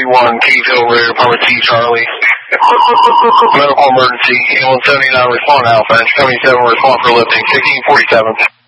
331 Caysville Road, Apartment T, Charlie. Medical emergency, 179 respond Alpha, 77 respond for lifting, 1647.